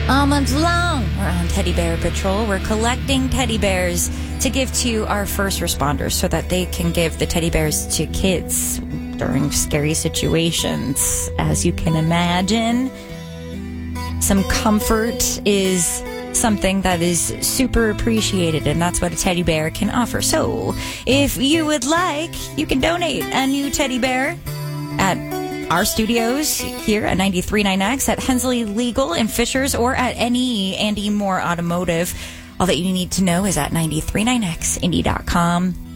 All month long, we're on Teddy Bear Patrol. We're collecting teddy bears to give to our first responders so that they can give the teddy bears to kids during scary situations. As you can imagine, some comfort is something that is super appreciated, and that's what a teddy bear can offer. So, if you would like, you can donate a new teddy bear at our studios here at 93.9X, at Hensley Legal in Fishers, or at any Andy Moore Automotive. All that you need to know is at 93.9XIndy.com.